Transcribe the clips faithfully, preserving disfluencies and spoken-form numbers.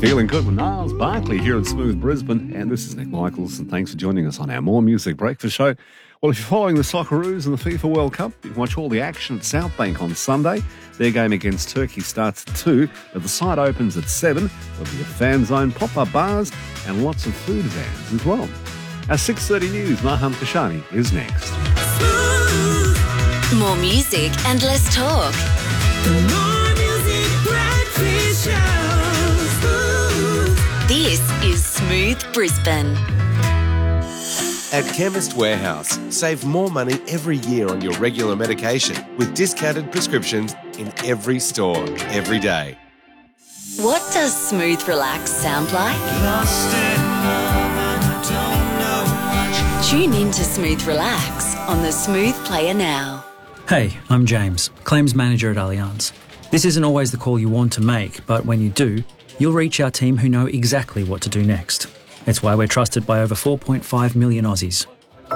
Feeling good with Niles Barkley here at Smooth Brisbane. And this is Nick Michaels, and thanks for joining us on our More Music Breakfast show. Well, if you're following the Socceroos and the FIFA World Cup, you can watch all the action at Southbank on Sunday. Their game against Turkey starts at two, but the site opens at seven. There'll be a fan zone, pop-up bars, and lots of food vans as well. Our six thirty news, Maham Kashani, is next. More music and less talk. More Music Breakfast Show. Smooth. This is Smooth Brisbane. At Chemist Warehouse, save more money every year on your regular medication with discounted prescriptions in every store, every day. What does Smooth Relax sound like? Lost in love and I don't know much. Tune in to Smooth Relax on the Smooth Player now. Hey, I'm James, Claims Manager at Allianz. This isn't always the call you want to make, but when you do, you'll reach our team who know exactly what to do next. It's why we're trusted by over four point five million Aussies.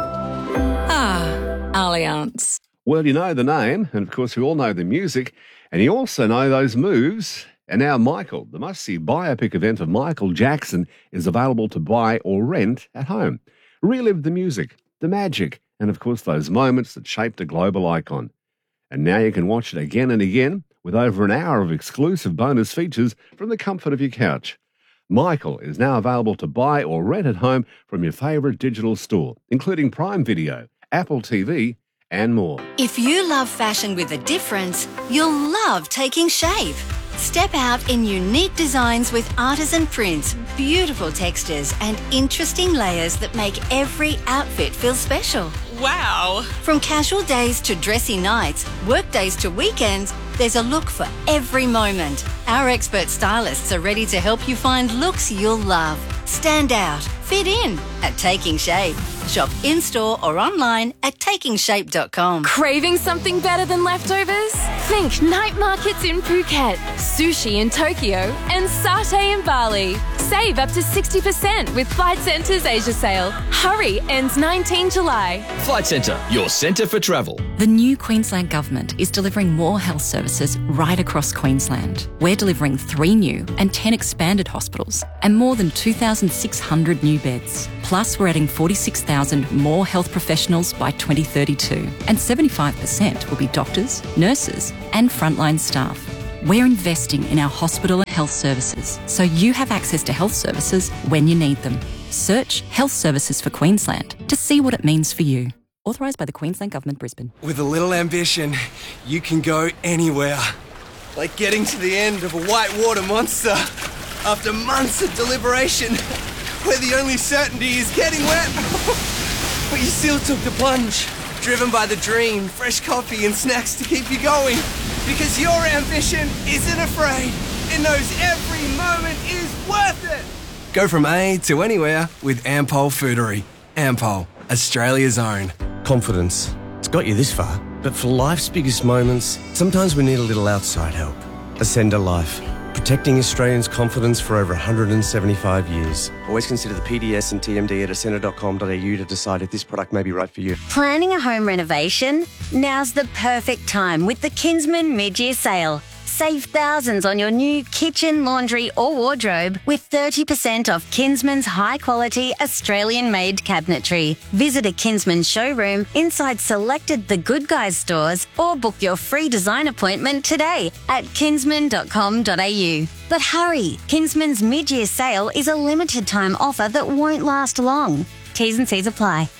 Ah, Allianz. Well, you know the name, and of course we all know the music, and you also know those moves. And now Michael, the must-see biopic event of Michael Jackson, is available to buy or rent at home. Relive the music, the magic, and of course those moments that shaped a global icon. And now you can watch it again and again with over an hour of exclusive bonus features from the comfort of your couch. Michael is now available to buy or rent at home from your favourite digital store, including Prime Video, Apple T V, and more. If you love fashion with a difference, you'll love Taking Shape. Step out in unique designs with artisan prints, beautiful textures, and interesting layers that make every outfit feel special. Wow! From casual days to dressy nights, work days to weekends, there's a look for every moment. Our expert stylists are ready to help you find looks you'll love. Stand out, fit in at Taking Shape. Shop in-store or online at taking shape dot com. Craving something better than leftovers? Think night markets in Phuket, sushi in Tokyo, and satay in Bali. Save up to sixty percent with Flight Centre's Asia sale. Hurry, ends nineteenth July. Flight Centre, your centre for travel. The new Queensland Government is delivering more health services right across Queensland. We're delivering three new and ten expanded hospitals and more than two thousand six hundred new beds. Plus, we're adding forty-six thousand more health professionals by twenty thirty-two, and seventy-five percent will be doctors, nurses and frontline staff. We're investing in our hospital and health services so you have access to health services when you need them. Search Health Services for Queensland to see what it means for you. Authorised by the Queensland Government, Brisbane. With a little ambition, you can go anywhere. Like getting to the end of a whitewater monster after months of deliberation, where the only certainty is getting wet. But you still took the plunge, driven by the dream, fresh coffee and snacks to keep you going. Because your ambition isn't afraid. It knows every moment is worth it. Go from A to anywhere with Ampol Foodery. Ampol, Australia's own. Confidence. It's got you this far. But for life's biggest moments, sometimes we need a little outside help. Ascender Life. Protecting Australians' confidence for over one hundred seventy-five years. Always consider the P D S and T M D at ascender dot com dot a u to decide if this product may be right for you. Planning a home renovation? Now's the perfect time with the Kinsman mid-year sale. Save thousands on your new kitchen, laundry or wardrobe with thirty percent off Kinsman's high-quality Australian-made cabinetry. Visit a Kinsman showroom inside selected The Good Guys stores or book your free design appointment today at kinsman dot com dot a u. But hurry, Kinsman's mid-year sale is a limited-time offer that won't last long. T's and C's apply.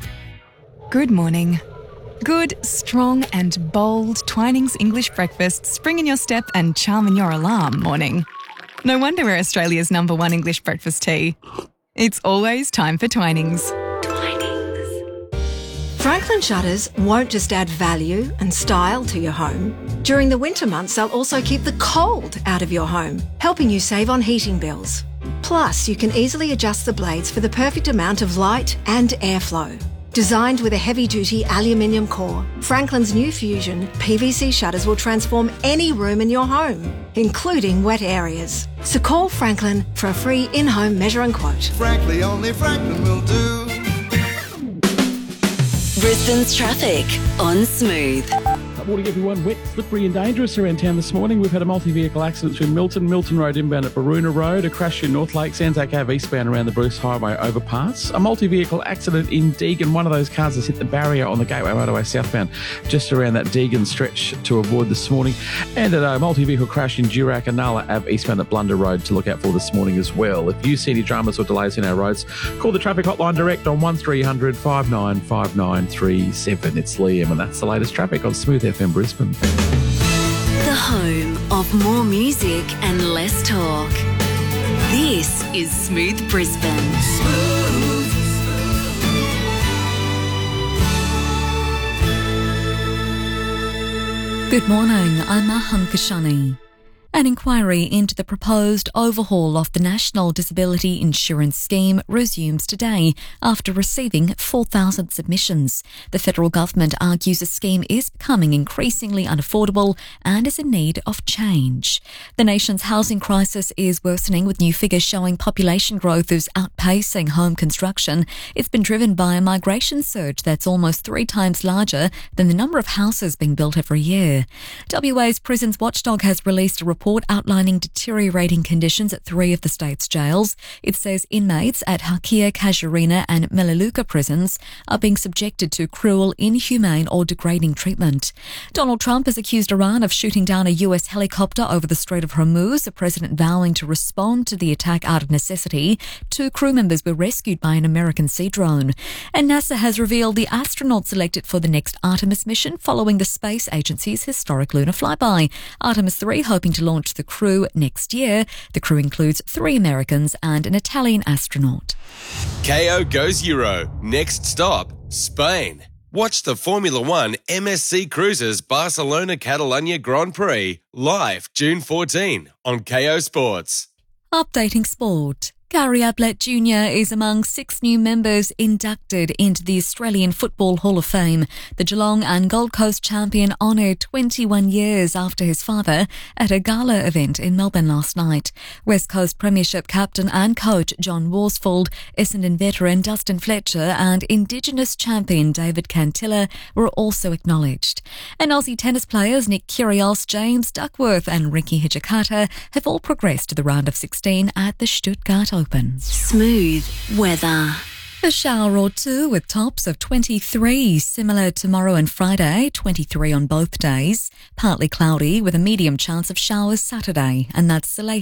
Good morning. Good, strong and bold Twinings English breakfast spring in your step and charm in your alarm morning. No wonder we're Australia's number one English breakfast tea. It's always time for Twinings. Twinings. Franklin Shutters won't just add value and style to your home. During the winter months, they'll also keep the cold out of your home, helping you save on heating bills. Plus, you can easily adjust the blades for the perfect amount of light and airflow. Designed with a heavy-duty aluminium core, Franklin's new Fusion P V C shutters will transform any room in your home, including wet areas. So call Franklin for a free in-home measure and quote. Frankly, only Franklin will do. Brisbane's traffic on Smooth. morning, everyone. Wet, slippery and dangerous around town this morning. We've had a multi-vehicle accident between Milton, Milton Road inbound at Baroona Road, a crash in North Lakes, Anzac Ave eastbound around the Bruce Highway overpass, a multi-vehicle accident in Deagon. One of those cars has hit the barrier on the Gateway Motorway southbound just around that Deagon stretch to avoid this morning, and at a multi-vehicle crash in Durack and Nala Ave eastbound at Blunder Road to look out for this morning as well. If you see any dramas or delays in our roads, call the traffic hotline direct on one three hundred five nine five nine three seven. It's Liam, and that's the latest traffic on Smooth F M Brisbane. The home of more music and less talk. This is Smooth Brisbane. Good morning, I'm Mahan Kashani. An inquiry into the proposed overhaul of the National Disability Insurance Scheme resumes today after receiving four thousand submissions. The federal government argues the scheme is becoming increasingly unaffordable and is in need of change. The nation's housing crisis is worsening, with new figures showing population growth is outpacing home construction. It's been driven by a migration surge that's almost three times larger than the number of houses being built every year. W A's Prisons Watchdog has released a report outlining deteriorating conditions at three of the state's jails. It says inmates at Hakia, Casuarina and Melaleuca prisons are being subjected to cruel, inhumane or degrading treatment. Donald Trump has accused Iran of shooting down a U S helicopter over the Strait of Hormuz, the president vowing to respond to the attack out of necessity. Two crew members were rescued by an American sea drone. And NASA has revealed the astronauts selected for the next Artemis mission following the space agency's historic lunar flyby. Artemis three hoping to launch the crew next year. The crew includes three Americans and an Italian astronaut. K O goes Euro. Next stop, Spain. Watch the Formula One M S C Cruises Barcelona Catalunya Grand Prix live June fourteenth on K O Sports. Updating sport. Gary Ablett Junior is among six new members inducted into the Australian Football Hall of Fame. The Geelong and Gold Coast champion honoured twenty-one years after his father at a gala event in Melbourne last night. West Coast Premiership captain and coach John Worsfold, Essendon veteran Dustin Fletcher and Indigenous champion David Cantilla were also acknowledged. And Aussie tennis players Nick Kyrgios, James Duckworth and Ricky Hijikata have all progressed to the round of sixteen at the Stuttgart Open. Smooth weather. A shower or two with tops of twenty-three, similar tomorrow and Friday, twenty-three on both days. Partly cloudy with a medium chance of showers Saturday, and that's the latest.